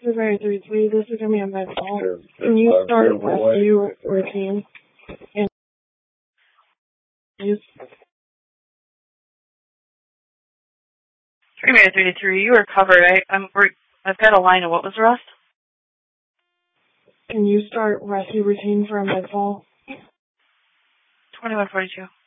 Surveyor 33, this is going to be a med call. Can you start rescue routine? And please. Surveyor 33, you are covered. I've got a line of what was the rest? Can you start rescue routine for a med call? 2142.